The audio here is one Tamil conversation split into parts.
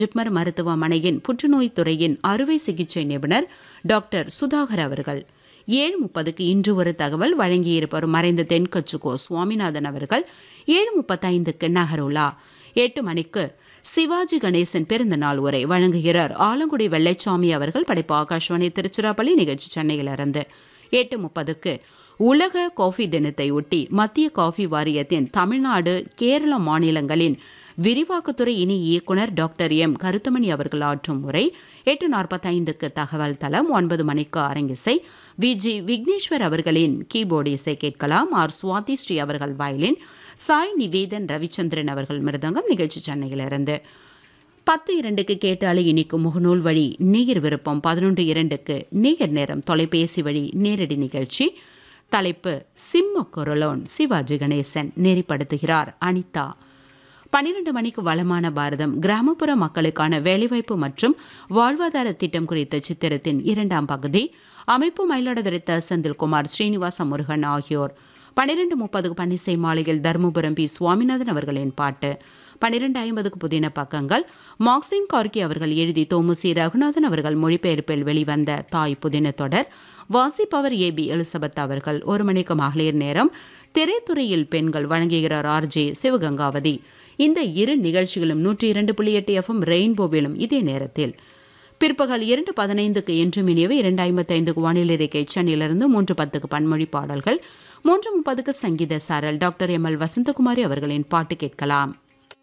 ஜிப்மர் மருத்துவமனையின் புற்றுநோய் துறையின் அறுவை சிகிச்சை நிபுணர் டாக்டர் சுதாகர் அவர்கள். 7:30க்கு இன்று ஒரு தகவல் வழங்கியிருப்பவர் மறைந்த தென்கட்சுகோ சுவாமிநாதன் அவர்கள். 7:35க்கு நகருலா. 8 மணிக்கு சிவாஜி கணேசன் பிறந்த நாள் உரை வழங்குகிறார் ஆலங்குடி வெள்ளைச்சாமி அவர்கள். படைப்பு ஆகாஷ்வாணி திருச்சிராப்பள்ளி. நிகழ்ச்சி சென்னையிலிருந்து. 8:30க்கு உலக காஃபி தினத்தை ஒட்டி மத்திய காஃபி வாரியத்தின் தமிழ்நாடு கேரள மாநிலங்களின் விரிவாக்கத்துறை இணை இயக்குநர் டாக்டர் எம் கருத்தமணி அவர்கள் ஆற்றும் உரை. 8:45க்கு தகவல் தளம். 9 மணிக்கு அரங்கிசை. விஜி விக்னேஸ்வர் அவர்களின் கீபோர்டு இசை கேட்கலாம். ஆர் சுவாதி ஸ்ரீ அவர்கள் வயலின். சாய் நிவேதன் ரவிச்சந்திரன் அவர்கள் மிருதங்கம். நிகழ்ச்சி சென்னையிலிருந்து. 10:02க்கு கேட்டாலே இனிக்கும் முகநூல் வழி நேயர் விருப்பம். 11:02க்கு நேயர் நேரம் தொலைபேசி வழி நேரடி நிகழ்ச்சி. தலைப்பு சிம்ம குரலோன். சிவாஜி கணேசன். நெறிப்படுத்துகிறார் அனிதா. 12 மணிக்கு வளமான பாரதம் கிராமப்புற மக்களுக்கான வேலைவாய்ப்பு மற்றும் வாழ்வாதார திட்டம் குறித்த சித்திரத்தின் 2ஆம் பகுதி. அமைப்பு மயிலாடுதுறை செந்தில்குமார், ஸ்ரீனிவாச முருகன் ஆகியோர். 12:30க்கு பன்னிசை மாலையில் தர்மபுரம் பி சுவாமிநாதன் அவர்களின் பாட்டு. 12:50க்கு புதின பக்கங்கள். மார்க்சிம் கார்கி அவர்கள் எழுதி தோமுசி ரகுநாதன் அவர்கள் மொழிபெயர்ப்பில் வெளிவந்த தாய் புதின தொடர். வாசிப்பவர் ஏபி எலிசபெத் அவர்கள். 1 மணிக்கு மகளிர் நேரம். திரைத்துறையில் பெண்கள் வழங்குகிறார் ஆர்ஜே சிவகங்காவதி. இந்த இரு நிகழ்ச்சிகளும் 102.8 எஃப்எம் ரெயின்போவிலும் இதே நேரத்தில். பிற்பகல் 2:15க்கு என்றும் இனியவை. 2:55க்கு வானிலை அறிக்கை சென்னையிலிருந்து. 3:10க்கு பன்மொழி பாடல்கள். 3:30க்கு சங்கீத சாரல். Doctor ML. வசந்தகுமாரி அவர்களின் பாட்டு கேட்கலாம்.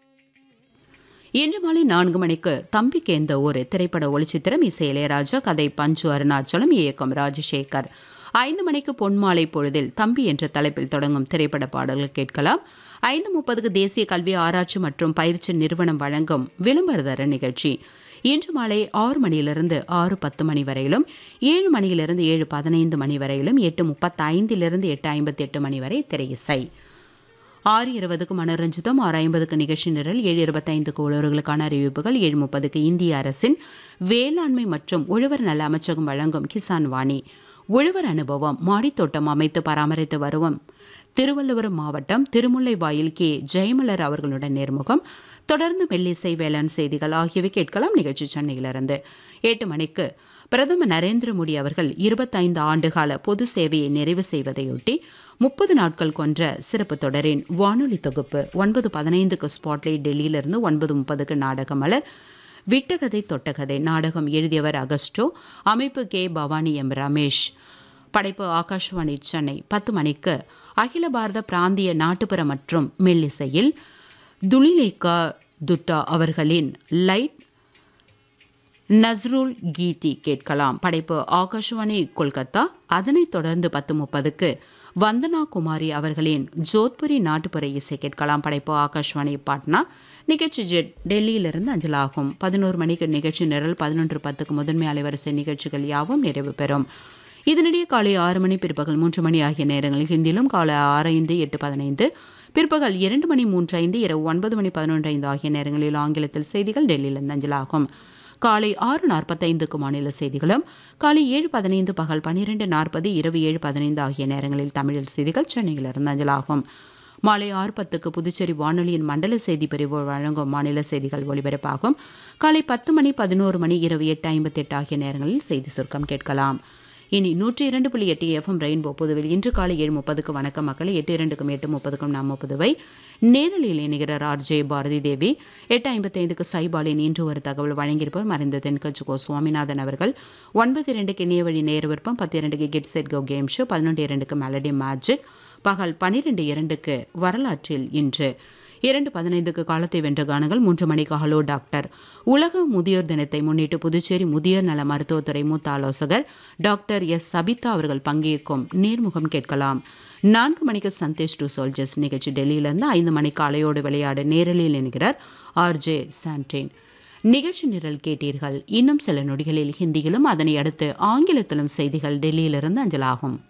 இன்று மாலை 4 மணிக்கு தம்பிக்கு எந்த ஊரு திரைப்பட ஒளிச்சித்திரம். இசை இளையராஜா. கதை பஞ்சு அருணாச்சலம். இயக்கம் ராஜசேகர். 5 மணிக்கு பொன்மாலை பொழுதில் தம்பி என்ற தலைப்பில் தொடங்கும் திரைப்பட பாடல்கள் கேட்கலாம். 5:30க்கு தேசிய கல்வி ஆராய்ச்சி மற்றும் பயிற்சி நிறுவனம் வழங்கும் விளம்பரதர நிகழ்ச்சி. இன்று மாலை 6 மணியிலிருந்து 6:10 மணி வரையிலும், 7 மணியிலிருந்து 7:15 மணி வரையிலும், 8:35லிருந்து 8:58 மணி வரை திரையிசை. 6:20க்கு மனோரஞ்சிதம். 6:50க்கு நிகழ்ச்சி நிரல். 7:25க்கு உழவர்களுக்கான அறிவிப்புகள். 7:30க்கு இந்திய அரசின் வேளாண்மை மற்றும் உழவர் நல அமைச்சகம் வழங்கும் கிசான் வாணி. உழவர் அனுபவம். மாடித்தோட்டம் அமைத்து பராமரித்து வருவோம் திருவள்ளுவர் மாவட்டம் திருமுல்லைவாயில் கே ஜெயமலர் அவர்களுடன் நேர்முகம். தொடர்ந்து மெல்லிசை, வேளாண் செய்திகள் ஆகியவை கேட்கலாம். நிகழ்ச்சி சென்னையிலிருந்து. 8 மணிக்கு பிரதமர் நரேந்திர மோடி அவர்கள் 25 ஆண்டுகால பொது சேவையை நிறைவு செய்வதையொட்டி 30 நாட்கள் கொன்ற சிறப்பு தொடரின் வானொலி தொகுப்பு. 9:15க்கு ஸ்பாட்லைட் டெல்லியிலிருந்து. 9:30க்கு நாடகமலர். விட்டகதை தொட்டகதை நாடகம் எழுதியவர் அகஸ்டோ. அமைப்பு கே பவானி எம் ரமேஷ். படைப்பு ஆகாஷ்வாணி சென்னை. 10 மணிக்கு அகில பாரத பிராந்திய நாட்டுப்புற மற்றும் மெல்லிசையில் துலிலேகா துட்டா அவர்களின் லைட் நஸ்ருல் கீதி கேட்கலாம். படைப்பு ஆகாஷ்வாணி கொல்கத்தா. அதனைத் தொடர்ந்து 10:30க்கு வந்தனா குமாரி அவர்களின் ஜோத்புரி நாட்டுப்புற இசை கேட்கலாம். படைப்பு ஆகாஷ்வாணி பாட்னா. நிகழ்ச்சி டெல்லியிலிருந்து அஞ்சலாகும். 11 மணிக்கு நிகழ்ச்சி நிரல். 11:10க்கு முதன்மை அலைவரிசை நிகழ்ச்சிகள் யாவும் நிறைவு பெறும். இதனிடையே காலை 6 மணி, பிற்பகல் 3 மணி ஆகிய நேரங்களில் ஹிந்தியிலும், காலை 6:05, 8:15, பிற்பகல் 2 மணி 3:05, இரவு 9 மணி 11:05 ஆகிய நேரங்களில் ஆங்கிலத்தில் செய்திகள் டெல்லியிலிருந்து அஞ்சலாகும். காலை 6:45க்கு மாநில செய்திகளும், காலை 7:15, பகல் 12:40, இரவு 7:15 ஆகிய நேரங்களில் தமிழில் செய்திகள் சென்னையிலிருந்து அஞ்சலாகும். மாலை 6:10க்கு புதுச்சேரி வானொலியின் மண்டல செய்தி பிரிவு வழங்கும் மாநில செய்திகள் ஒலிபரப்பாகும். காலை 10 மணி, 11 மணி, இரவு 8:58 ஆகிய நேரங்களில் செய்தி சுருக்கம் கேட்கலாம். இனி 102.8 எஃப்எம் ரெயின்போ புதுவில் இன்று காலை 7:30க்கு வணக்கம் மக்களை. 8:02க்கும் 8:30க்கும் நம்ம புதுவை நேரலில் இணைகிறார் ஆர்ஜே பாரதி தேவி. 8:55க்கு சைபாலின் இன்று ஒரு தகவல் வழங்கியிருப்பவர் மறைந்த தென்கட்சுகோ சுவாமிநாதன் அவர்கள். 9:02க்கு இணைய வழி நேர விருப்பம். 10:02க்கு get set go game show. 11:02க்கு melody magic. பகல் 12:02க்கு வரலாற்றில் இன்று. 2:15க்கு காலத்தை வென்ற கானங்கள். 3 மணிக்கு ஹலோ டாக்டர். உலக முதியோர் தினத்தை முன்னிட்டு புதுச்சேரி முதியோர் நல மருத்துவத்துறை மூத்த ஆலோசகர் டாக்டர் எஸ் சபிதா அவர்கள் பங்கேற்கும் நேர்முகம் கேட்கலாம். 4 மணிக்கு சந்தேஷ் டு சோல்ஜர்ஸ் நிகழ்ச்சி டெல்லியிலிருந்து. 5 மணிக்கு அலையோடு விளையாட நேரலில் இணைகிறார் ஆர்ஜே சாண்டேன். நிகழ்ச்சி நிரல் கேட்டீர்கள். இன்னும் சில நொடிகளில் ஹிந்தியிலும், அதனை அடுத்து ஆங்கிலத்திலும் செய்திகள் டெல்லியிலிருந்து அஞ்சலாகும்.